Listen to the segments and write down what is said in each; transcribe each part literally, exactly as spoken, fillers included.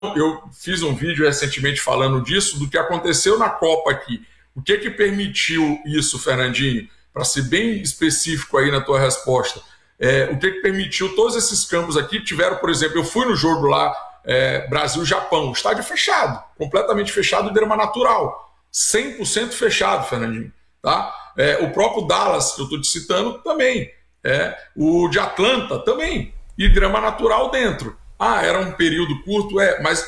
eu fiz um vídeo recentemente falando disso, do que aconteceu na Copa aqui. O que que permitiu isso, Fernandinho? Para ser bem específico aí na tua resposta. É, o que que permitiu todos esses campos aqui? Tiveram, por exemplo, eu fui no jogo lá, é, Brasil-Japão, estádio fechado, completamente fechado, grama natural. cem por cento fechado, Fernandinho. Tá? É, o próprio Dallas, que eu estou te citando, também. É, o de Atlanta, também. E grama natural dentro. Ah, era um período curto, é, mas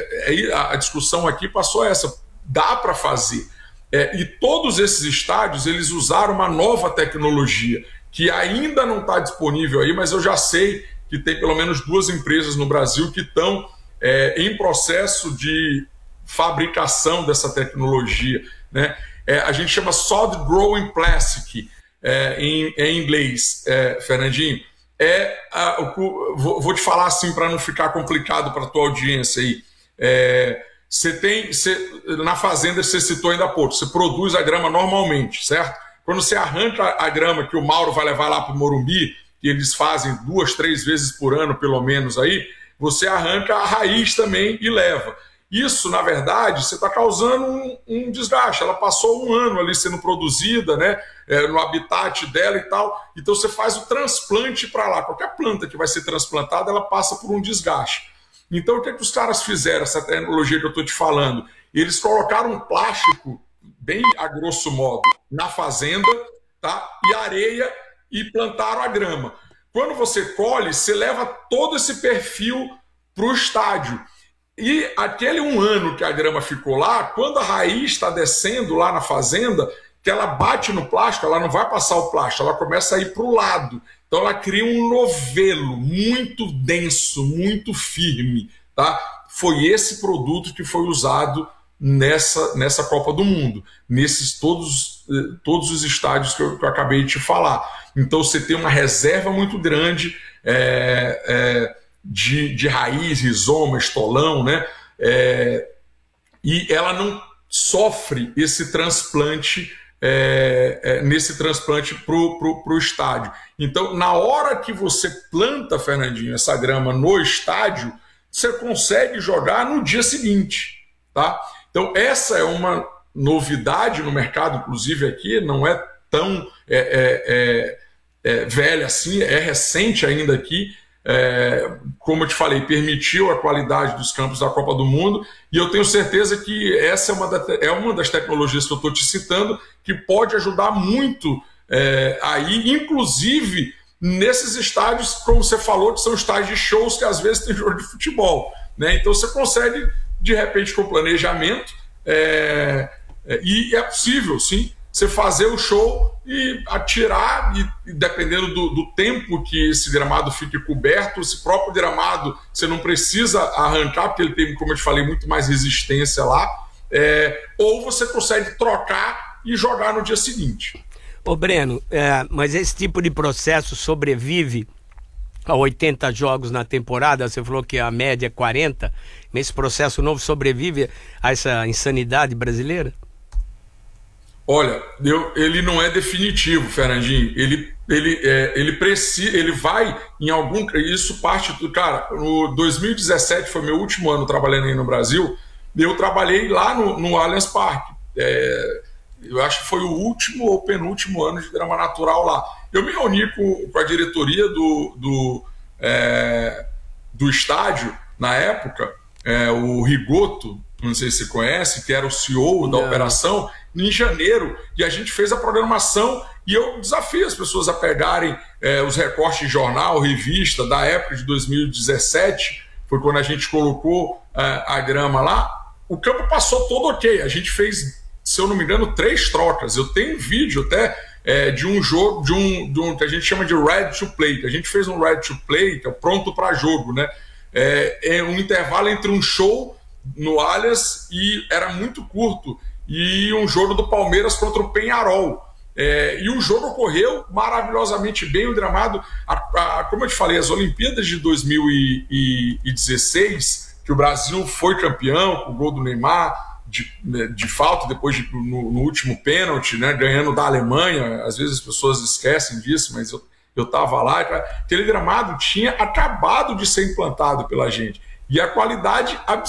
é, a discussão aqui passou essa. Dá para fazer. É, e todos esses estádios, eles usaram uma nova tecnologia, que ainda não está disponível aí, mas eu já sei que tem pelo menos duas empresas no Brasil que estão é, em processo de fabricação dessa tecnologia. Né? É, a gente chama Solid Growing Plastic, é, em, em inglês, é, Fernandinho. É, a, o, vou, vou te falar assim para não ficar complicado para a tua audiência aí. É, você tem, você, na fazenda você citou ainda há pouco, você produz a grama normalmente, certo? Quando você arranca a grama que o Mauro vai levar lá para o Morumbi, que eles fazem duas, três vezes por ano pelo menos aí, você arranca a raiz também e leva. Isso, na verdade, você está causando um, um desgaste. Ela passou um ano ali sendo produzida, né, é, no habitat dela e tal. Então você faz o transplante para lá. Qualquer planta que vai ser transplantada, ela passa por um desgaste. Então o que, é que os caras fizeram, essa tecnologia que eu estou te falando? Eles colocaram um plástico, bem a grosso modo, na fazenda, tá, e areia, e plantaram a grama. Quando você colhe, você leva todo esse perfil para o estádio. E aquele um ano que a grama ficou lá, quando a raiz está descendo lá na fazenda, que ela bate no plástico, ela não vai passar o plástico, ela começa a ir para o lado. Então ela cria um novelo muito denso, muito firme. Tá? Foi esse produto que foi usado nessa, nessa Copa do Mundo, nesses todos, todos os estádios que eu, que eu acabei de te falar. Então você tem uma reserva muito grande, é, é, De, de raiz, rizoma, estolão, né? É, e ela não sofre esse transplante, é, é, nesse transplante para o estádio. Então, na hora que você planta, Fernandinho, essa grama no estádio, você consegue jogar no dia seguinte. Tá? Então, essa é uma novidade no mercado, inclusive aqui, não é tão é, é, é, é, velha assim, é recente ainda aqui. É, como eu te falei, permitiu a qualidade dos campos da Copa do Mundo, e eu tenho certeza que essa é uma, da, é uma das tecnologias que eu estou te citando que pode ajudar muito é, aí, inclusive nesses estádios, como você falou, que são estádios de shows que às vezes tem jogo de futebol, né? Então você consegue, de repente, com planejamento, é, é, e é possível, sim, você fazer o show e atirar, e, e dependendo do, do tempo que esse gramado fique coberto, esse próprio gramado você não precisa arrancar, porque ele tem, como eu te falei, muito mais resistência lá, é, ou você consegue trocar e jogar no dia seguinte. Ô Breno, é, mas esse tipo de processo sobrevive a oitenta jogos na temporada? Você falou que a média é quarenta, mas esse processo novo sobrevive a essa insanidade brasileira? Olha, eu, ele não é definitivo, Fernandinho. Ele, ele, é, ele precisa, ele vai em algum. Isso parte do. Cara, no dois mil e dezessete foi meu último ano trabalhando aí no Brasil. Eu trabalhei lá no, no Allianz Parque. É, eu acho que foi o último ou penúltimo ano de grama natural lá. Eu me reuni com, com a diretoria do, do, é, do estádio, na época, é, o Rigoto, não sei se você conhece, que era o C E O da operação, em janeiro, e a gente fez a programação, e eu desafio as pessoas a pegarem é, os recortes de jornal, revista, da época de dois mil e dezessete, foi quando a gente colocou é, a grama lá. O campo passou todo ok, a gente fez, se eu não me engano, três trocas. Eu tenho um vídeo até é, de um jogo, de um, de um que a gente chama de ready to play, que a gente fez um ready to play, que é pronto para jogo, né? É, é um intervalo entre um show no Allianz, e era muito curto, e um jogo do Palmeiras contra o Peñarol. É, e o jogo ocorreu maravilhosamente bem, o gramado, a, a, como eu te falei, as Olimpíadas de dois mil e dezesseis, que o Brasil foi campeão com o gol do Neymar de, de falta, depois de, no, no último pênalti, né, ganhando da Alemanha. Às vezes as pessoas esquecem disso, mas eu eu estava lá, aquele gramado tinha acabado de ser implantado pela gente. E a qualidade